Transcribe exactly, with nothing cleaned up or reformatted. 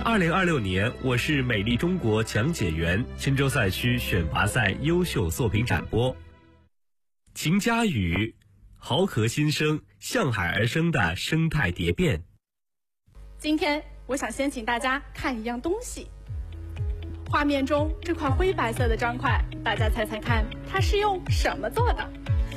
二零二六年我是美丽中国讲解员郴州赛区选拔赛优秀作品展播。秦佳宇，豪壳新生，向海而生的生态蝶变。 今天我想先请大家看一样东西。画面中这块灰白色的砖块，大家猜猜看，它是用什么做的？